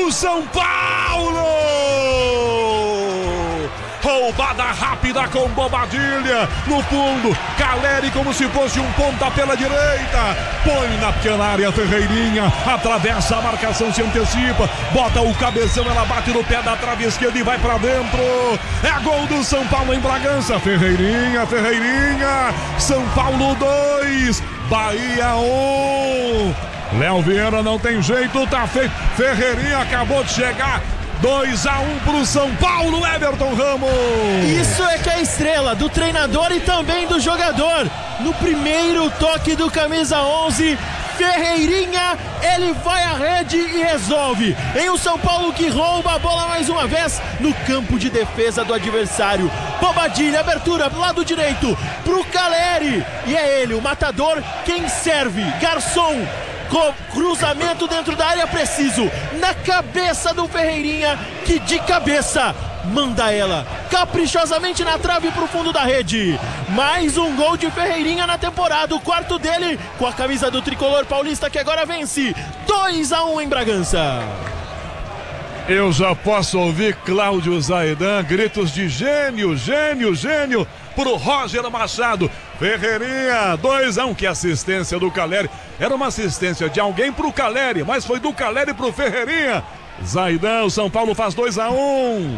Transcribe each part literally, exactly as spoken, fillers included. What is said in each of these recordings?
do São Paulo! Roubada rápida com Bobadilha no fundo, Caleri como se fosse um ponta pela direita, põe na pequena área, Ferreirinha atravessa a marcação, se antecipa, bota o cabeção, ela bate no pé da trave esquerda e vai pra dentro. É gol do São Paulo em Bragança. Ferreirinha, Ferreirinha, São Paulo dois, Bahia um. Léo Vieira não tem jeito, tá feito. Ferreirinha acabou de chegar. dois a um pro São Paulo, Everton Ramos. Isso é que é a estrela do treinador e também do jogador. No primeiro toque do camisa onze, Ferreirinha, ele vai à rede e resolve. Em um São Paulo que rouba a bola mais uma vez no campo de defesa do adversário. Bobadilha, abertura do lado direito pro Caleri. E é ele, o matador, quem serve. Garçom. Cruzamento dentro da área preciso, na cabeça do Ferreirinha, que de cabeça manda ela caprichosamente na trave pro fundo da rede. Mais um gol de Ferreirinha na temporada, o quarto dele com a camisa do tricolor paulista, que agora vence dois a um em Bragança. Eu já posso ouvir Cláudio Zaidan, gritos de gênio, gênio, gênio pro Roger Machado. Ferreirinha, dois a um, que assistência do Caleri. Era uma assistência de alguém pro Caleri, mas foi do Caleri pro Ferreirinha. Zaidan, o São Paulo faz dois a um.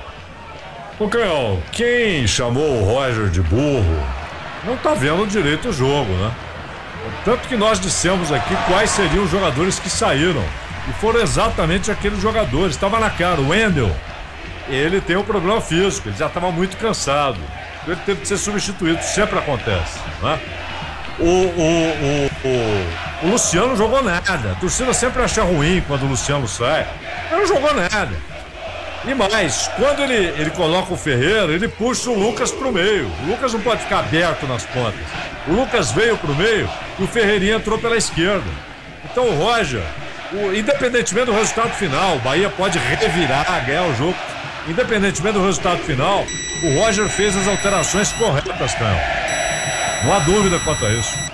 Ô Canhão, quem chamou o Roger de burro não tá vendo direito o jogo, né? Tanto que nós dissemos aqui quais seriam os jogadores que saíram. E foram exatamente aqueles jogadores. Estava na cara, o Wendel, ele tem um problema físico, ele já estava muito cansado. Ele teve que ser substituído, sempre acontece, né? O, o, o, o, o Luciano não jogou nada. A torcida sempre acha ruim quando o Luciano sai. Ele não jogou nada. E mais, quando ele, ele coloca o Ferreira, ele puxa o Lucas pro meio. O Lucas não pode ficar aberto nas pontas. O Lucas veio pro meio e o Ferreirinha entrou pela esquerda. Então o Roger, o, independentemente do resultado final, o Bahia pode revirar, ganhar o jogo. Independentemente do resultado final, o Roger fez as alterações corretas, cara. Não há dúvida quanto a isso.